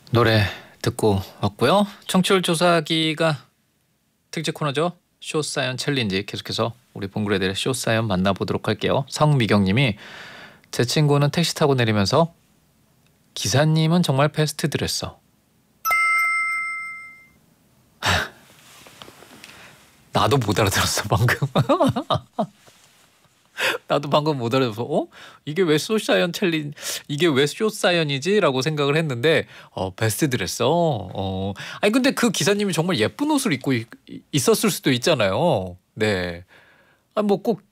노래 듣고 왔고요. 청취율 조사기가 특집 코너죠. 쇼사연 챌린지 계속해서 우리 봉그레들의 쇼사연 만나보도록 할게요. 성미경님이 제 친구는 택시 타고 내리면서 기사님은 정말 베스트드랬어. 나도 못 알아들었어 방금. 나도 방금 못 알아들어서 이게 왜 쇼사연 챌린지 이게 왜 쇼사연이지? 라고 생각을 했는데 베스트드랬어. 아니 근데 그 기사님이 정말 예쁜 옷을 입고 있었을 수도 있잖아요. 네. 아 뭐 꼭